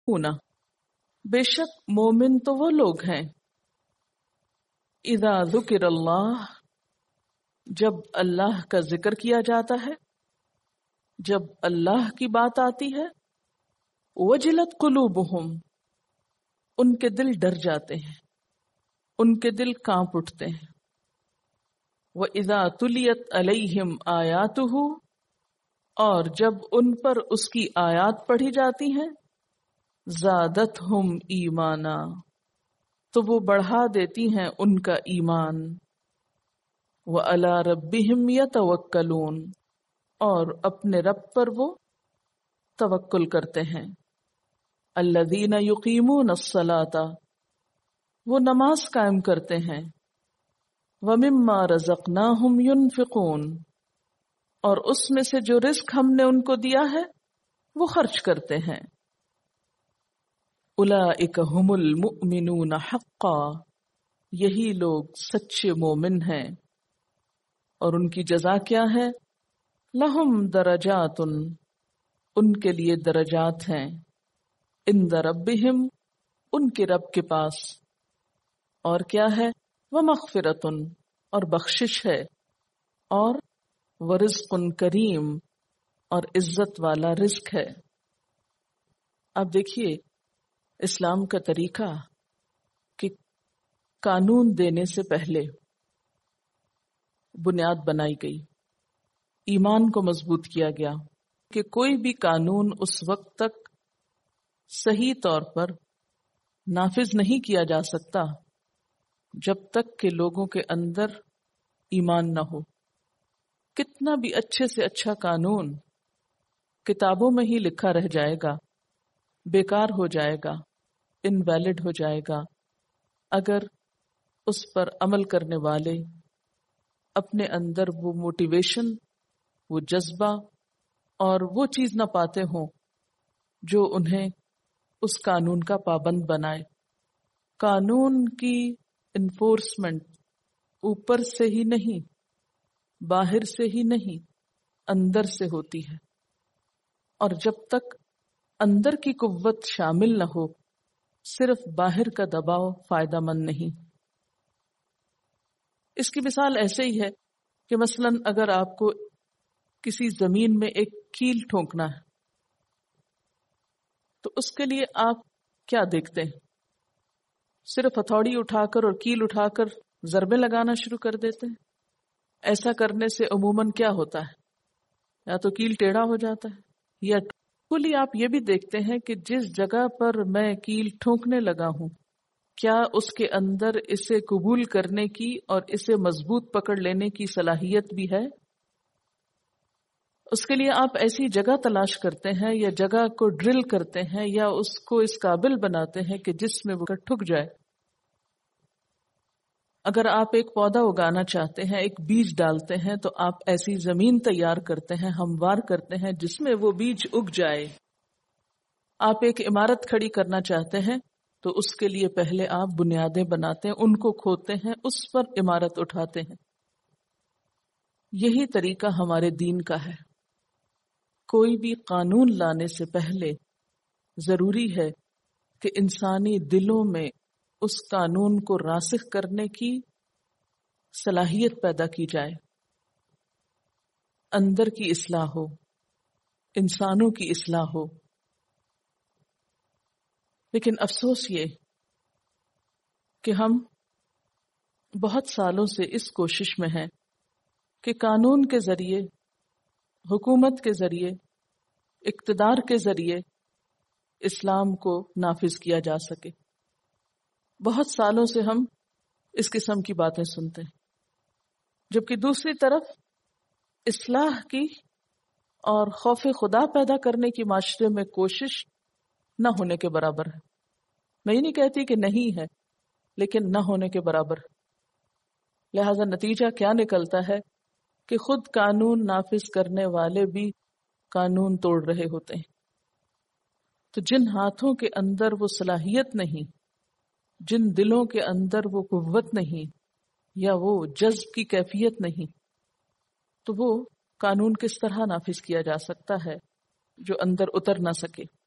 ہونا، بے شک مومن تو وہ لوگ ہیں، اذا ذکر اللہ، جب اللہ کا ذکر کیا جاتا ہے، جب اللہ کی بات آتی ہے، وجلت قلوبہم، ان کے دل ڈر جاتے ہیں، ان کے دل کانپ اٹھتے ہیں، وَإِذَا تُلِيَتْ عَلَيْهِمْ آیَاتُهُ، اور جب ان پر اس کی آیات پڑھی جاتی ہیں، زادتہم ایمانا، تو وہ بڑھا دیتی ہیں ان کا ایمان، وَعَلَى رَبِّهِمْ يَتَوَكَّلُونَ، اور اپنے رب پر وہ توکل کرتے ہیں، الَّذِينَ يُقِيمُونَ الصَّلَاةَ، وہ نماز قائم کرتے ہیں، وَمِمَّا رَزَقْنَاهُمْ يُنْفِقُونَ، اور اس میں سے جو رزق ہم نے ان کو دیا ہے وہ خرچ کرتے ہیں، اولئک ھم المؤمنون حقا، یہی لوگ سچے مومن ہیں، اور ان کی جزا کیا ہے، لہم درجات، ان کے لیے درجات ہیں، عند ربہم، ان کے رب کے پاس، اور کیا ہے، ومغفرۃ، اور بخشش ہے، اور ورزق کریم، اور عزت والا رزق ہے۔ اب دیکھیے اسلام کا طریقہ کہ قانون دینے سے پہلے بنیاد بنائی گئی، ایمان کو مضبوط کیا گیا کہ کوئی بھی قانون اس وقت تک صحیح طور پر نافذ نہیں کیا جا سکتا جب تک کہ لوگوں کے اندر ایمان نہ ہو۔ کتنا بھی اچھے سے اچھا قانون کتابوں میں ہی لکھا رہ جائے گا، بیکار ہو جائے گا، انویلڈ ہو جائے گا، اگر اس پر عمل کرنے والے اپنے اندر وہ موٹیویشن، وہ جذبہ اور وہ چیز نہ پاتے ہوں جو انہیں اس قانون کا پابند بنائے۔ قانون کی انفورسمنٹ اوپر سے ہی نہیں، باہر سے ہی نہیں، اندر سے ہوتی ہے، اور جب تک اندر کی قوت شامل نہ ہو صرف باہر کا دباؤ فائدہ مند نہیں۔ اس کی مثال ایسے ہی ہے کہ مثلا اگر آپ کو کسی زمین میں ایک کیل ٹھونکنا ہے تو اس کے لیے آپ کیا دیکھتے ہیں؟ صرف ہتھوڑی اٹھا کر اور کیل اٹھا کر ضربیں لگانا شروع کر دیتے ہیں؟ ایسا کرنے سے عموماً کیا ہوتا ہے؟ یا تو کیل ٹیڑھا ہو جاتا ہے، یا کلی آپ یہ بھی دیکھتے ہیں کہ جس جگہ پر میں کیل ٹھونکنے لگا ہوں کیا اس کے اندر اسے قبول کرنے کی اور اسے مضبوط پکڑ لینے کی صلاحیت بھی ہے؟ اس کے لیے آپ ایسی جگہ تلاش کرتے ہیں یا جگہ کو ڈرل کرتے ہیں یا اس کو اس قابل بناتے ہیں کہ جس میں وہ ٹھک جائے۔ اگر آپ ایک پودا اگانا چاہتے ہیں، ایک بیج ڈالتے ہیں، تو آپ ایسی زمین تیار کرتے ہیں، ہموار کرتے ہیں جس میں وہ بیج اگ جائے۔ آپ ایک عمارت کھڑی کرنا چاہتے ہیں تو اس کے لیے پہلے آپ بنیادیں بناتے ہیں، ان کو کھودتے ہیں، اس پر عمارت اٹھاتے ہیں۔ یہی طریقہ ہمارے دین کا ہے۔ کوئی بھی قانون لانے سے پہلے ضروری ہے کہ انسانی دلوں میں اس قانون کو راسخ کرنے کی صلاحیت پیدا کی جائے، اندر کی اصلاح ہو، انسانوں کی اصلاح ہو۔ لیکن افسوس یہ کہ ہم بہت سالوں سے اس کوشش میں ہیں کہ قانون کے ذریعے، حکومت کے ذریعے، اقتدار کے ذریعے اسلام کو نافذ کیا جا سکے۔ بہت سالوں سے ہم اس قسم کی باتیں سنتے ہیں، جبکہ دوسری طرف اصلاح کی اور خوف خدا پیدا کرنے کی معاشرے میں کوشش نہ ہونے کے برابر ہے۔ میں یہ نہیں کہتی کہ نہیں ہے، لیکن نہ ہونے کے برابر ہے۔ لہذا نتیجہ کیا نکلتا ہے کہ خود قانون نافذ کرنے والے بھی قانون توڑ رہے ہوتے ہیں۔ تو جن ہاتھوں کے اندر وہ صلاحیت نہیں، جن دلوں کے اندر وہ قوت نہیں یا وہ جذب کی کیفیت نہیں، تو وہ قانون کس طرح نافذ کیا جا سکتا ہے جو اندر اتر نہ سکے۔